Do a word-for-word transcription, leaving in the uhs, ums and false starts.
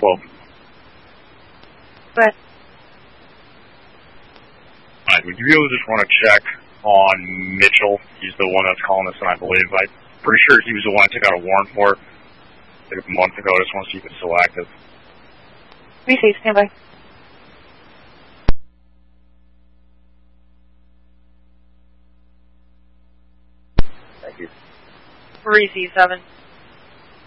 twelve. But. Alright, would you be able to just run a check on Mitchell? He's the one that's calling us, and I believe I'm pretty sure he was the one I took out a warrant for like a month ago. I just want to see if it's still active. Receive, stand by. Thank you. Receive seven.